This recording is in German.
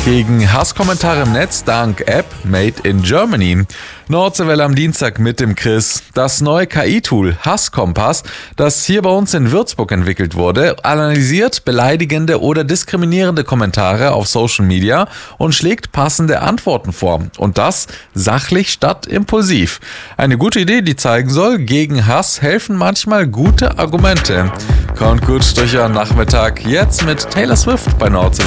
Gegen Hasskommentare im Netz dank App Made in Germany. Nordseewelle am Dienstag mit dem Chris. Das neue KI-Tool Hasskompass, das hier bei uns in Würzburg entwickelt wurde, analysiert beleidigende oder diskriminierende Kommentare auf Social Media und schlägt passende Antworten vor. Und das sachlich statt impulsiv. Eine gute Idee, die zeigen soll, gegen Hass helfen manchmal gute Argumente. Kommt gut durch euren Nachmittag. Jetzt mit Taylor Swift bei Nordseewelle.